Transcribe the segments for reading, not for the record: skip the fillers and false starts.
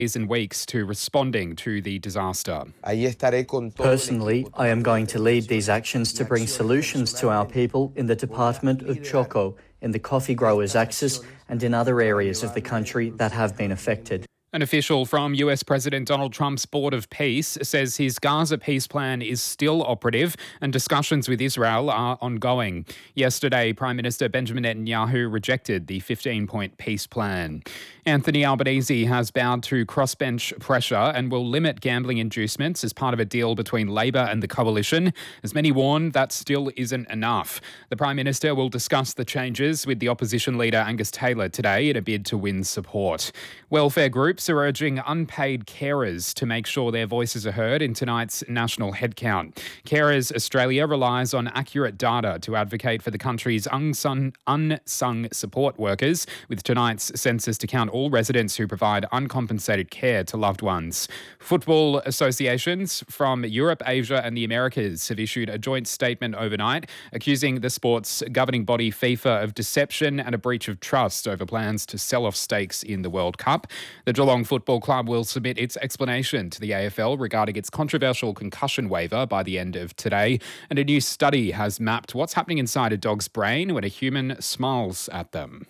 days and weeks to responding to the disaster. Personally, I am going to lead these actions to bring solutions to our people in the Department of Choco, in the coffee growers' axis and in other areas of the country that have been affected. An official from US President Donald Trump's Board of Peace says his Gaza peace plan is still operative and discussions with Israel are ongoing. Yesterday, Prime Minister Benjamin Netanyahu rejected the 15-point peace plan. Anthony Albanese has bowed to crossbench pressure and will limit gambling inducements as part of a deal between Labor and the coalition. As many warn, that still isn't enough. The Prime Minister will discuss the changes with the opposition leader Angus Taylor today in a bid to win support. Welfare groups are urging unpaid carers to make sure their voices are heard in tonight's national headcount. Carers Australia relies on accurate data to advocate for the country's unsung support workers, with tonight's census to count all residents who provide uncompensated care to loved ones. Football associations from Europe, Asia and the Americas have issued a joint statement overnight accusing the sport's governing body FIFA of deception and a breach of trust over plans to sell off stakes in the World Cup. The Geelong Football Club will submit its explanation to the AFL regarding its controversial concussion waiver by the end of today. And a new study has mapped what's happening inside a dog's brain when a human smiles at them.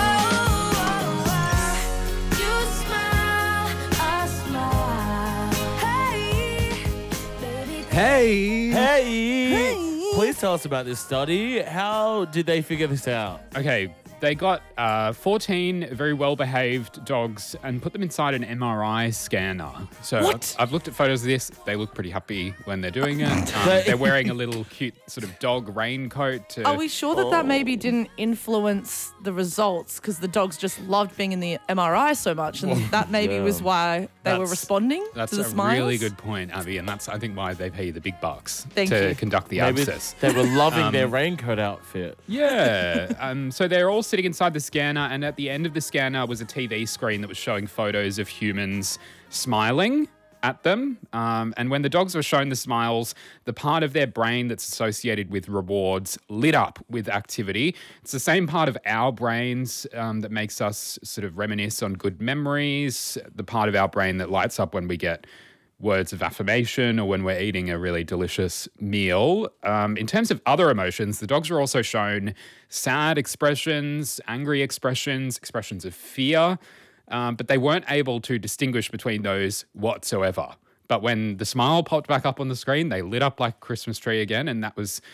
Hey! Please tell us about this study. How did they figure this out? Okay, they got 14 very well-behaved dogs and put them inside an MRI scanner. So What? I've looked at photos of this. They look pretty happy when they're doing it. They're wearing a little cute sort of dog raincoat. Are we sure that maybe didn't influence the results because the dogs just loved being in the MRI so much and that maybe was why they were responding to the That's smiles? a really good point, Abby, and that's, I think, why they pay you the big bucks Thank to you. conduct the Maybe abscess. they were loving their raincoat outfit. Yeah. So they're all sitting inside the scanner, and at the end of the scanner was a TV screen that was showing photos of humans smiling at them. And when the dogs were shown the smiles, the part of their brain that's associated with rewards lit up with activity. It's the same part of our brains that makes us sort of reminisce on good memories, the part of our brain that lights up when we get words of affirmation or when we're eating a really delicious meal. In terms of other emotions, the dogs were also shown sad expressions, angry expressions, expressions of fear, but they weren't able to distinguish between those whatsoever. But when the smile popped back up on the screen, they lit up like a Christmas tree again, and that was,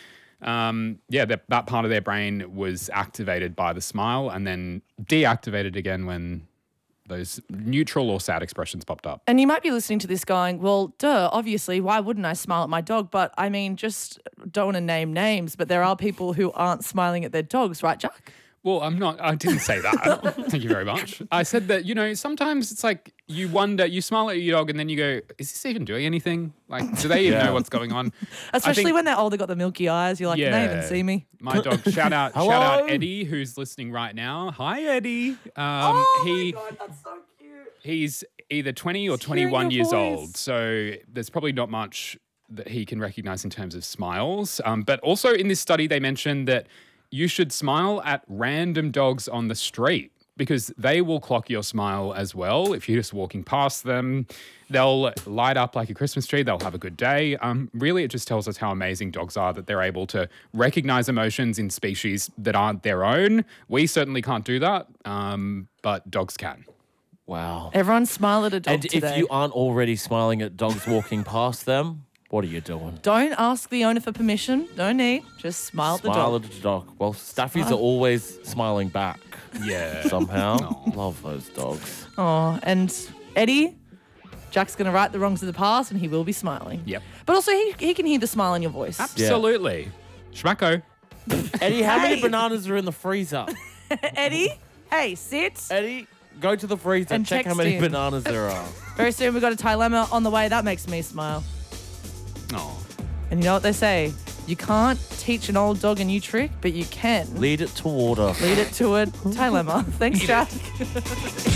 that part of their brain was activated by the smile and then deactivated again when those neutral or sad expressions popped up. And you might be listening to this going, well, duh, obviously, why wouldn't I smile at my dog? But I mean, just don't want to name names, but there are people who aren't smiling at their dogs, right, Jack? Well, I didn't say that. Thank you very much. I said that, sometimes it's like you wonder, you smile at your dog and then you go, is this even doing anything? Like, do they even know what's going on? Especially when they're older, got the milky eyes. You're like, can they even see me? My dog, shout out Eddie, who's listening right now. Hi, Eddie. My God, that's so cute. He's either 20 or 21 years old. So there's probably not much that he can recognize in terms of smiles. But also in this study, they mentioned that you should smile at random dogs on the street because they will clock your smile as well. If you're just walking past them, they'll light up like a Christmas tree. They'll have a good day. Really, it just tells us how amazing dogs are, that they're able to recognize emotions in species that aren't their own. We certainly can't do that, but dogs can. Wow. Everyone smile at a dog today. If you aren't already smiling at dogs walking past them, what are you doing? Don't ask the owner for permission. No need. Just smile at the dog. Smile at the dog. Well, Staffies are always smiling back. Yeah. Somehow. Aw. Love those dogs. Oh, and Eddie, Jack's going to right the wrongs of the past and he will be smiling. Yep. But also he can hear the smile in your voice. Absolutely. Schmacko. Eddie, how many bananas are in the freezer? Eddie, hey, sit. Eddie, go to the freezer And check how text many him. bananas there are. Very soon we've got a dilemma on the way. That makes me smile. Oh. And you know what they say? You can't teach an old dog a new trick, but you can Lead it to water. lead it to a dilemma. Thanks, Jack.